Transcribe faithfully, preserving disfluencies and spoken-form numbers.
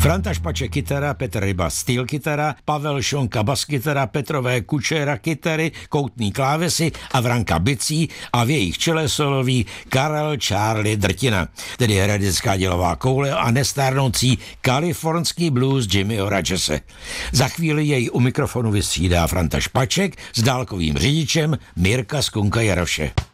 Franta Špaček kytara, Petr Ryba steel kytara, Pavel Šonka bas kytara, Petrové Kučera kytary, koutný klávesy a Vranka bicí a v jejich čele solový Karel Charlie Drtina, tedy heredická dělová koule a nestárnoucí kalifornský blues Jimmyho Rogese. Za chvíli jej u mikrofonu vystřídá Franta Špaček s dálkovým řidičem Mirka Skunka Jaroše.